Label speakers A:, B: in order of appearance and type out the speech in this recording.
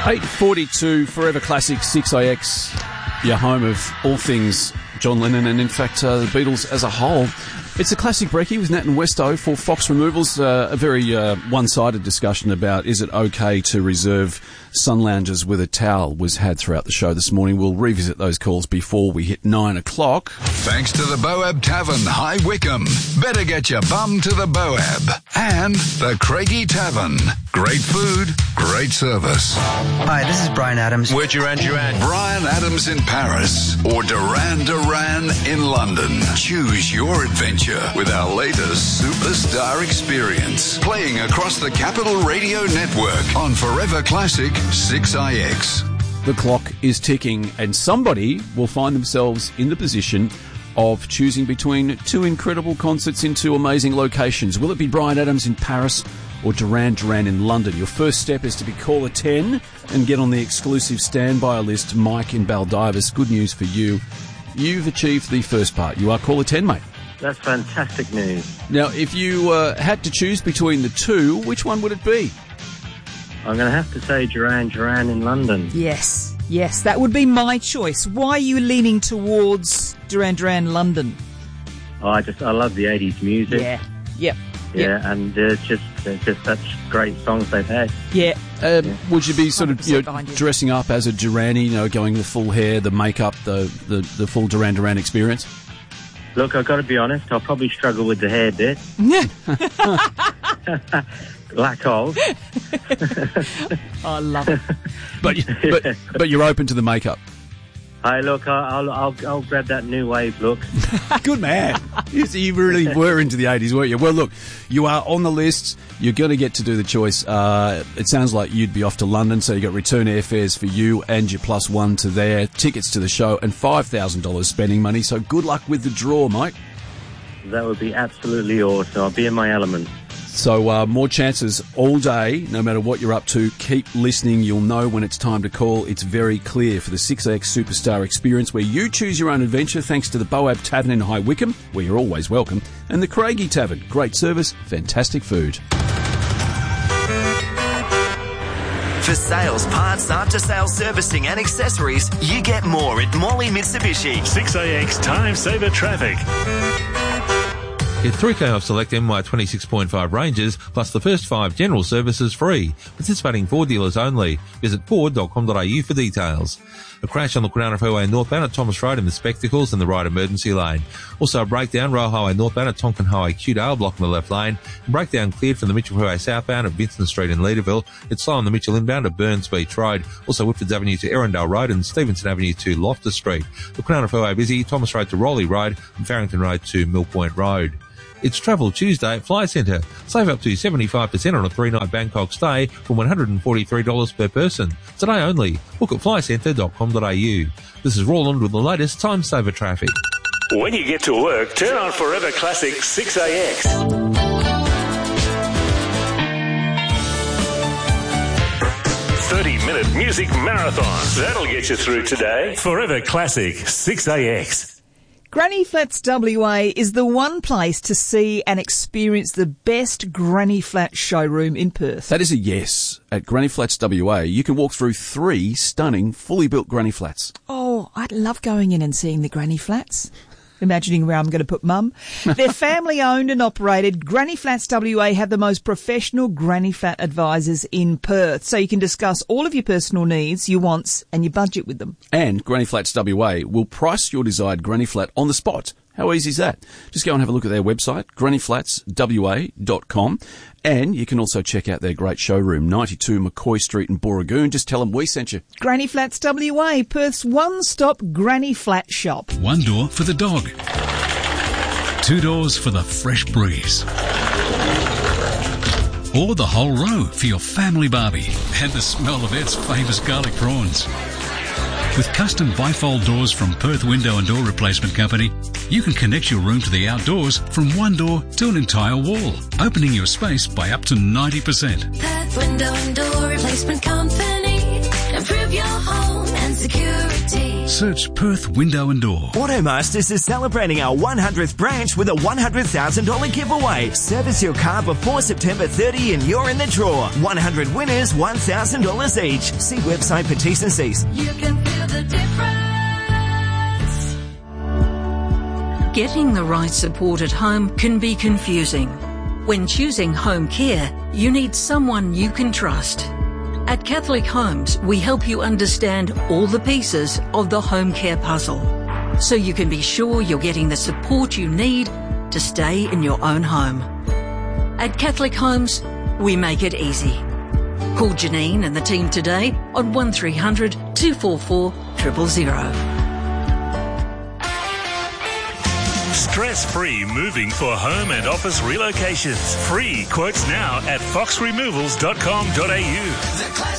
A: 8:42, Forever Classic 6AX, your home of all things John Lennon and, in fact, the Beatles as a whole. It's a classic brekkie with Nat and Westo for Fox Removals. A very one-sided discussion about is it okay to reserve sun lounges with a towel was had throughout the show this morning. We'll revisit those calls before we hit 9 o'clock.
B: Thanks to the Boab Tavern, High Wycombe. Better get your bum to the Boab. And the Craigie Tavern. Great food, great service.
C: Hi, this is Brian Adams.
B: We're Duran Duran. Brian Adams in Paris or Duran Duran in London. Choose your adventure with our latest Superstar Experience. Playing across the Capital Radio Network on Forever Classic 6IX.
A: The clock is ticking and somebody will find themselves in the position of choosing between two incredible concerts in two amazing locations. Will it be Brian Adams in Paris or Duran Duran in London? Your first step is to be caller 10 and get on the exclusive standby list, Mike in Baldivis. Good news for you. You've achieved the first part. You are caller 10, mate.
D: That's fantastic news.
A: Now, if you had to choose between the two, which one would it be?
D: I'm going to have to say Duran Duran in London.
E: Yes, that would be my choice. Why are you leaning towards Duran Duran London?
D: Oh, I love the 80s music.
E: Yeah,
D: and they're just such great songs they've had.
E: Yeah.
A: Would you be sort of dressing up as a Duranie, going the full hair, the makeup, the full Duran Duran experience?
D: Look, I've got to be honest, I'll probably struggle with the hair bit. Black hole.
E: I love it.
A: But you're open to the makeup.
D: Hey, look, I'll grab that new wave look.
A: Good man. You really were into the 80s, weren't you? Well, look, you are on the list. You're going to get to do the choice. It sounds like you'd be off to London, so you got return airfares for you and your +1 to there, tickets to the show, and $5,000 spending money. So good luck with the draw, Mike.
D: That would be absolutely awesome. I'll be in my element.
A: So more chances all day, no matter what you're up to. Keep listening. You'll know when it's time to call. It's very clear for the 6X Superstar Experience, where you choose your own adventure, thanks to the Boab Tavern in High Wycombe, where you're always welcome, and the Craigie Tavern. Great service, fantastic food.
F: For sales, parts, after-sales servicing and accessories, you get more at Morley Mitsubishi.
G: 6AX Time Saver Traffic.
H: Get 3K off select MY 26.5 ranges, plus the first 5 general services free. Participating Ford dealers only. Visit ford.com.au for details. A crash on the Cronulla Freeway northbound at Thomas Road in the Spectacles in the right emergency lane. Also a breakdown, Royal Highway northbound at Tonkin Highway Qdale, blocking the left lane. And breakdown cleared from the Mitchell Freeway southbound at Vincent Street in Leaderville. It's slow on the Mitchell inbound at Burns Beach Road. Also Whitfords Avenue to Erindale Road and Stevenson Avenue to Loftus Street. The Cronulla Freeway busy, Thomas Road to Rowley Road and Farrington Road to Mill Point Road. It's Travel Tuesday at Fly Centre. Save up to 75% on a 3-night Bangkok stay from $143 per person. Today only. Book at flycentre.com.au. This is Roland with the latest Time Saver traffic.
G: When you get to work, turn on Forever Classic 6AX. 30-minute music marathon. That'll get you through today. Forever Classic 6AX.
E: Granny Flats WA is the one place to see and experience the best Granny Flat showroom in Perth.
A: That is a yes. At Granny Flats WA, you can walk through 3 stunning, fully built Granny Flats.
E: Oh, I'd love going in and seeing the Granny Flats. Imagining where I'm going to put Mum. They're family owned and operated. Granny Flats WA have the most professional Granny Flat advisors in Perth, so you can discuss all of your personal needs, your wants and your budget with them.
A: And Granny Flats WA will price your desired Granny Flat on the spot. How easy is that? Just go and have a look at their website, grannyflatswa.com, and you can also check out their great showroom, 92 McCoy Street in Booragoon. Just tell them we sent you.
E: Granny Flats WA, Perth's one-stop Granny Flat shop.
I: 1 door for the dog. 2 doors for the fresh breeze. Or the whole row for your family barbie and the smell of Ed's famous garlic prawns. With custom bifold doors from Perth Window and Door Replacement Company, you can connect your room to the outdoors from 1 door to an entire wall, opening your space by up to 90%.
J: Perth Window and Door Replacement Company. Improve your home and security.
I: Search Perth Window and Door.
F: Automasters is celebrating our 100th branch with a $100,000 giveaway. Service your car before September 30 and you're in the draw. 100 winners, $1,000 each. See website for T's and C's.
J: You can feel the difference. Getting the right support at home can be confusing. When choosing home care, you need someone you can trust. At Catholic Homes, we help you understand all the pieces of the home care puzzle, so you can be sure you're getting the support you need to stay in your own home. At Catholic Homes, we make it easy. Call Janine and the team today on 1300 244 000.
G: Stress-free moving for home and office relocations. Free quotes now at foxremovals.com.au.